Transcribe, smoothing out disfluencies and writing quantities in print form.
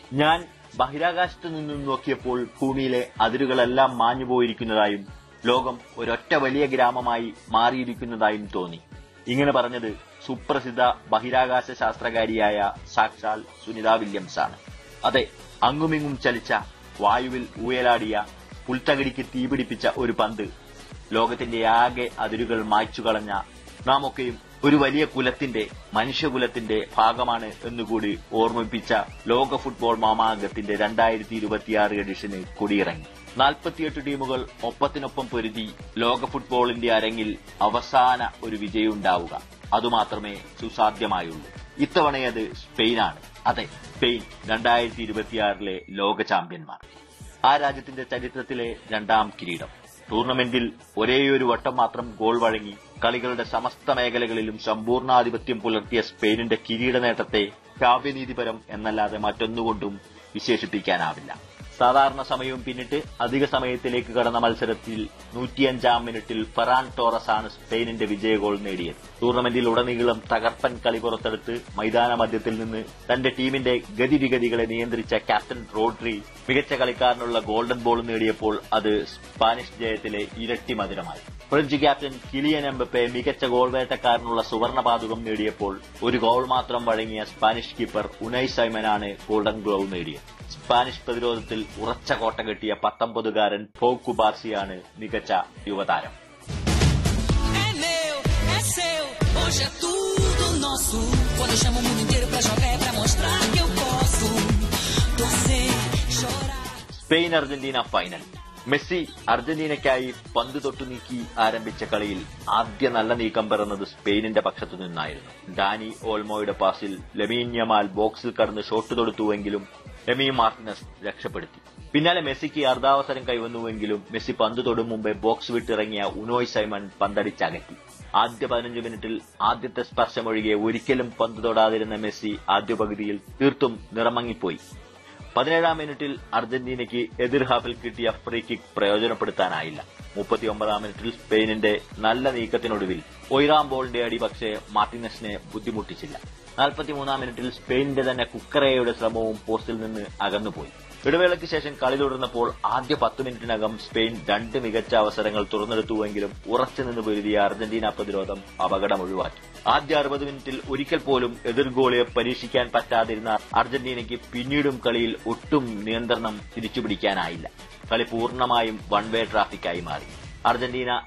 ഞാൻ ബഹിരാകാശത്തു നിന്നും നോക്കിയപ്പോൾ ഭൂമിയിലെ അതിരുകളെല്ലാം മാഞ്ഞുപോയിരിക്കുന്നതായും ലോകം ഒരൊറ്റ വലിയ ഗ്രാമമായി മാറിയിരിക്കുന്നതായും തോന്നി. ഇങ്ങനെ പറഞ്ഞത് സുപ്രസിദ്ധ ബഹിരാകാശ ശാസ്ത്രകാരിയായ സാക്ഷാൽ സുനിത വില്യംസ് ആണ്. അതെ, അങ്ങുമിങ്ങും ചലിച്ച, വായുവിൽ ഊയലാടിയ, പുൽത്തകിടിക്ക് തീപിടിപ്പിച്ച ഒരു പന്ത് ലോകത്തിന്റെ ആകെ അതിരുകൾ മായ്ച്ചു കളഞ്ഞ നാമൊക്കെയും ഒരു വലിയ കുലത്തിന്റെ, മനുഷ്യകുലത്തിന്റെ ഭാഗമാണ് എന്നുകൂടി ഓർമ്മിപ്പിച്ച ലോക ഫുട്ബോൾ മാമാങ്കത്തിന്റെ 2026 എഡിഷന് കൊടിയിറങ്ങി. 48 ടീമുകൾ ഒപ്പത്തിനൊപ്പം പൊരുതി ലോക ഫുട്ബോളിന്റെ അരങ്ങിൽ അവസാന ഒരു വിജയമുണ്ടാവുക, അതുമാത്രമേ സുസാധ്യമായുള്ളൂ. ഇത്തവണയത് സ്പെയിനാണ്. അതെ, സ്പെയിൻ 2026 ലോക ചാമ്പ്യന്മാർ. ആ രാജ്യത്തിന്റെ ചരിത്രത്തിലെ 2ാം കിരീടം. ടൂർണമെന്റിൽ ഒരേയൊരു വട്ടം മാത്രം ഗോൾ വഴങ്ങി കളികളുടെ സമസ്ത മേഖലകളിലും സമ്പൂർണ്ണാധിപത്യം പുലർത്തിയ സ്പെയിനിന്റെ കിരീട നേട്ടത്തെ കാവ്യനീതിപരം എന്നല്ലാതെ മറ്റൊന്നുകൊണ്ടും വിശേഷിപ്പിക്കാനാവില്ല. സാധാരണ സമയവും പിന്നിട്ട് അധിക സമയത്തിലേക്ക് കടന്ന മത്സരത്തിൽ 105-ാം മിനിറ്റിൽ ഫെറാൻ ടോറസ് ആണ് സ്പെയിനിന്റെ വിജയ ഗോൾ നേടിയത്. ടൂർണമെന്റിൽ ഉടനീളം തകർപ്പൻ കളി പുറത്തെടുത്ത് മൈതാന മധ്യത്തിൽ നിന്ന് തന്റെ ടീമിന്റെ ഗതിവിഗതികളെ നിയന്ത്രിച്ച ക്യാപ്റ്റൻ റോഡ്രി മികച്ച കളിക്കാരനുള്ള ഗോൾഡൻ ബോൾ നേടിയപ്പോൾ അത് സ്പാനിഷ് ജയത്തിലെ ഇരട്ടി മധുരമായി. ഫ്രഞ്ച് ക്യാപ്റ്റൻ കിലിയൻ എംബപ്പെ മികച്ച ഗോൾ വേട്ടക്കാരനുള്ള സുവർണ പാതകം നേടിയപ്പോൾ ഒരു ഗോൾ മാത്രം വഴങ്ങിയ Spanish keeper Unai സൈമനാണ് golden glove നേടിയത്. സ്പാനിഷ് പ്രതിരോധത്തിൽ ഉറച്ച കോട്ട കെട്ടിയ 19-കാരൻ പൗ കുബാർസിയാണ് മികച്ച യുവതാരം. Spain Argentina final. മെസ്സി അർജന്റീനയ്ക്കായി പന്ത് തൊട്ടു നീക്കി ആരംഭിച്ച കളിയിൽ ആദ്യ നല്ല നീക്കം പിറന്നത് സ്പെയിനിന്റെ പക്ഷത്തു നിന്നായിരുന്നു. ഡാനി ഓൾമോയുടെ പാസിൽ ലമീൻ യമാൽ ബോക്സിൽ കടന്ന് ഷോട്ട് തൊടുത്തുവെങ്കിലും എമി മാർട്ടിനസ് രക്ഷപ്പെടുത്തി. പിന്നാലെ മെസ്സിക്ക് അർദ്ധാവസരം കൈവന്നുവെങ്കിലും മെസ്സി പന്ത് തൊടും മുമ്പേ ബോക്സ് വിട്ടിറങ്ങിയ ഉനോയ് സൈമൺ പന്തടിച്ചകറ്റി. ആദ്യ 15 മിനിറ്റിൽ ആദ്യത്തെ സ്പർശമൊഴികെ ഒരിക്കലും പന്ത് തൊടാതിരുന്ന മെസ്സി ആദ്യ പകുതിയിൽ തീർത്തും നിറമങ്ങിപ്പോയി. 17-ാം മിനിറ്റിൽ അർജന്റീനയ്ക്ക് എതിർ ഹാഫിൽ കിട്ടിയ ഫ്രീ കിക്ക് പ്രയോജനപ്പെടുത്താനായില്ല. 39-ാം മിനിറ്റിൽ സ്പെയിനിന്റെ നല്ല നീക്കത്തിനൊടുവിൽ ഒയ്റാംബോളിന്റെ അടി പക്ഷേ മാർട്ടിനസിനെ ബുദ്ധിമുട്ടിച്ചില്ല. 43-ാം മിനിറ്റിൽ സ്പെയിനിന്റെ തന്നെ കുക്കറയുടെ ശ്രമവും പോസ്റ്റിൽ നിന്ന് അകന്നുപോയി. ഇടവേളയ്ക്ക് ശേഷം കളി തുടർന്നപ്പോൾ ആദ്യ 10 മിനിറ്റിനകം സ്പെയിൻ 2 മികച്ച അവസരങ്ങൾ തുറന്നെടുത്തുവെങ്കിലും ഉറച്ചുനിന്ന് പൊരുതിയ അർജന്റീന പ്രതിരോധം അപകടം ഒഴിവാക്കി. ആദ്യ 60 മിനിറ്റിൽ ഒരിക്കൽ പോലും എതിർ ഗോളിയെ പരീക്ഷിക്കാൻ പറ്റാതിരുന്ന അർജന്റീനയ്ക്ക് പിന്നീടും കളിയിൽ ഒട്ടും നിയന്ത്രണം തിരിച്ചുപിടിക്കാനായില്ല. കളി പൂർണ്ണമായും വൺ വേ ട്രാഫിക്കായി മാറി. അർജന്റീന